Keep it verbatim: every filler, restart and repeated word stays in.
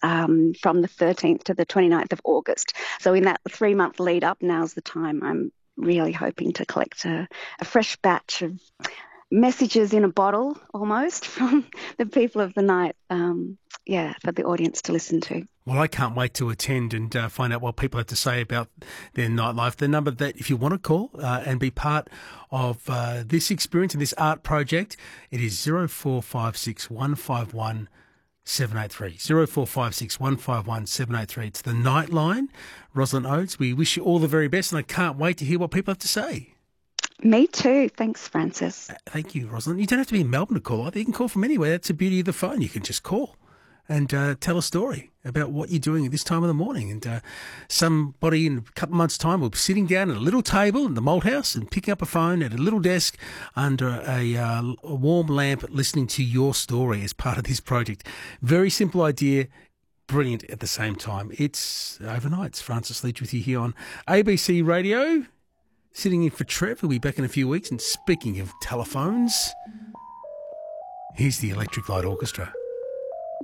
um, from the thirteenth to the twenty-ninth of August. So in that three-month lead up, now's the time I'm really hoping to collect a, a fresh batch of messages in a bottle almost from the people of the night, um, yeah, for the audience to listen to. Well, I can't wait to attend and uh, find out what people have to say about their nightlife. The number that, if you want to call uh, and be part of uh, this experience and this art project, it is zero four five six one five one seven eight three. zero four five six one five one seven eight three. It's the Nightline. Rosalind Oates, we wish you all the very best, and I can't wait to hear what people have to say. Me too. Thanks, Francis. Uh, thank you, Rosalind. You don't have to be in Melbourne to call either. You can call from anywhere. That's the beauty of the phone. You can just call and uh, tell a story about what you're doing at this time of the morning. And uh, somebody in a couple of months' time will be sitting down at a little table in the Malthouse and picking up a phone at a little desk under a, uh, a warm lamp, listening to your story as part of this project. Very simple idea, brilliant at the same time. It's overnight. It's Francis Leach with you here on A B C Radio, sitting in for Trev. We'll be back in a few weeks. And speaking of telephones, here's the Electric Light Orchestra.